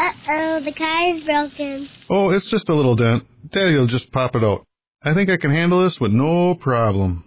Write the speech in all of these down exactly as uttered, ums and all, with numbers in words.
Uh-oh, the car is broken. Oh, it's just a little dent. Daddy will just pop it out. I think I can handle this with no problem.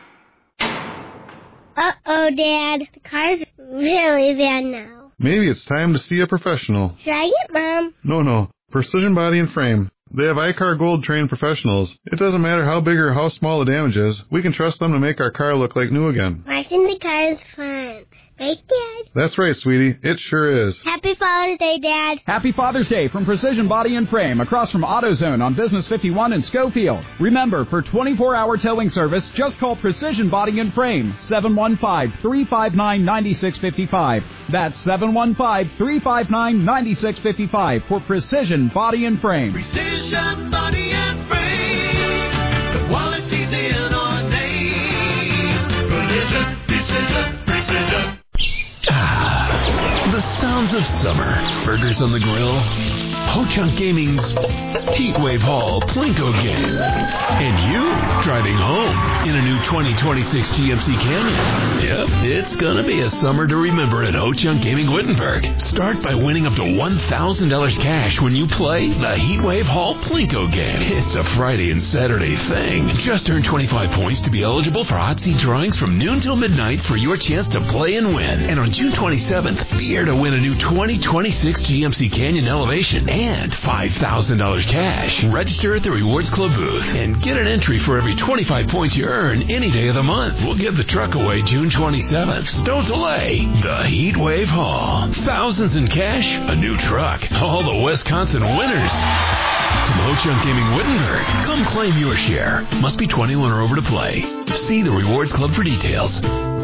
Uh-oh, Dad. The car's really bad now. Maybe it's time to see a professional. Should I get Mom? No, no. Precision Body and Frame. They have iCar Gold trained professionals. It doesn't matter how big or how small the damage is. We can trust them to make our car look like new again. Washing the car is fun. Right, Dad? That's right, sweetie. It sure is. Happy Father's Day, Dad. Happy Father's Day from Precision Body and Frame across from AutoZone on Business fifty-one in Schofield. Remember, for twenty-four hour towing service, just call Precision Body and Frame, seven one five, three five nine, nine six five five. That's seven one five, three five nine, nine six five five for Precision Body and Frame. Precision Body and Frame. The quality's in our name. Precision, precision, precision. Ah, the sounds of summer. Burgers on the grill. Ho-Chunk Gaming's Heatwave Hall Plinko game. And you driving home in a new twenty twenty-six G M C Canyon. Yep, it's gonna be a summer to remember at Ho-Chunk Gaming Wittenberg. Start by winning up to one thousand dollars cash when you play the Heatwave Hall Plinko game. It's a Friday and Saturday thing. Just earn twenty-five points to be eligible for hot seat drawings from noon till midnight for your chance to play and win. And on June twenty-seventh, be here to win a new twenty twenty-six G M C Canyon Elevation and five thousand dollars cash. Register at the Rewards Club booth and get an entry for every twenty-five points you earn any day of the month. We'll give the truck away June twenty-seventh. So don't delay. The Heatwave Hall. Thousands in cash, a new truck. All the Wisconsin winners. From Ho-Chunk Gaming Wittenberg, come claim your share. Must be twenty-one or over to play. See the Rewards Club for details.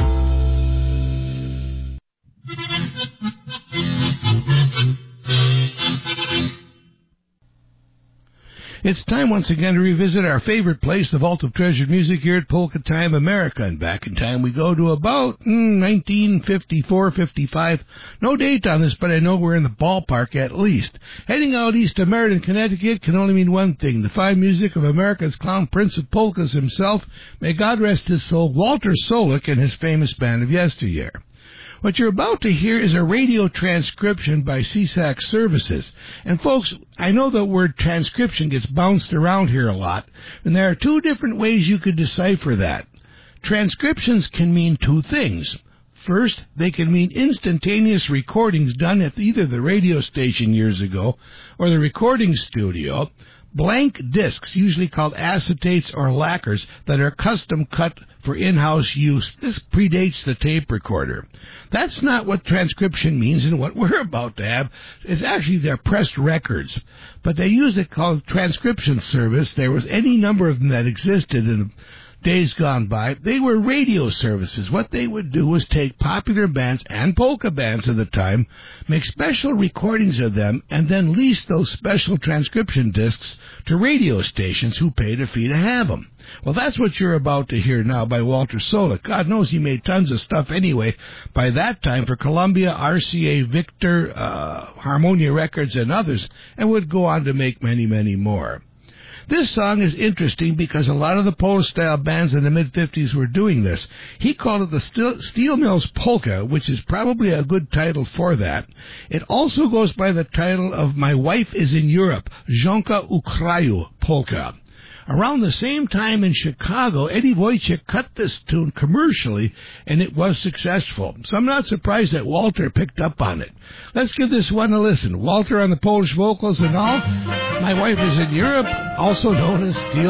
It's time once again to revisit our favorite place, the Vault of Treasured Music here at Polka Time America. And back in time we go to about mm, nineteen fifty-four fifty-five. No date on this, but I know we're in the ballpark at least. Heading out east to Meriden, Connecticut can only mean one thing. The fine music of America's clown prince of polkas himself, may God rest his soul, Walter Solik and his famous band of yesteryear. What you're about to hear is a radio transcription by C S A C Services. And folks, I know the word transcription gets bounced around here a lot, and there are two different ways you could decipher that. Transcriptions can mean two things. First, they can mean instantaneous recordings done at either the radio station years ago or the recording studio, blank discs, usually called acetates or lacquers, that are custom cut for in-house use. This predates the tape recorder. That's not what transcription means, and what we're about to have is actually their pressed records. But they use it called transcription service. There was any number of them that existed in days gone by. They were radio services. What they would do was take popular bands and polka bands of the time, make special recordings of them, and then lease those special transcription discs to radio stations who paid a fee to have them. Well, that's what you're about to hear now by Walter Solik. God knows he made tons of stuff anyway by that time for Columbia, R C A, Victor, uh, Harmonia Records, and others, and would go on to make many, many more. This song is interesting because a lot of the Polish-style bands in the mid-fifties were doing this. He called it the Steel, Steel Mills Polka, which is probably a good title for that. It also goes by the title of My Wife is in Europe, Żonka u Kraju Polka. Around the same time in Chicago, Eddie Wojciech cut this tune commercially, and it was successful. So I'm not surprised that Walter picked up on it. Let's give this one a listen. Walter on the Polish vocals and all. My Wife is in Europe, also known as Steel